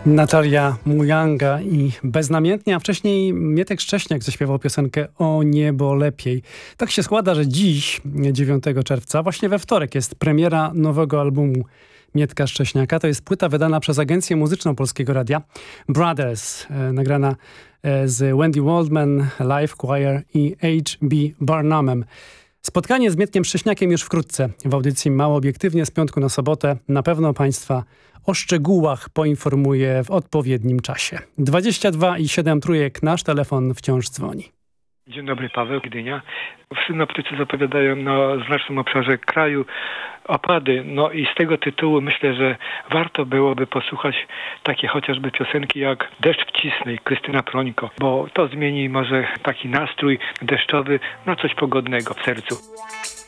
Natalia Mujanga i Beznamiętnie, a wcześniej Mietek Szcześniak zaśpiewał piosenkę O niebo lepiej. Tak się składa, że dziś, 9 czerwca, właśnie we wtorek jest premiera nowego albumu Mietka Szcześniaka. To jest płyta wydana przez Agencję Muzyczną Polskiego Radia Brothers, nagrana z Wendy Waldman, Live Choir i H.B. Barnumem. Spotkanie z Mietkiem Szcześniakiem już wkrótce w audycji Mało Obiektywnie z piątku na sobotę. Na pewno Państwa o szczegółach poinformuję w odpowiednim czasie. 22,7 trójek, nasz telefon wciąż dzwoni. Dzień dobry, Paweł, Gdynia. Synoptycy zapowiadają na znacznym obszarze kraju opady. No i z tego tytułu myślę, że warto byłoby posłuchać takie chociażby piosenki jak Deszcz wcisnej, Krystyna Prońko, bo to zmieni może taki nastrój deszczowy na coś pogodnego w sercu.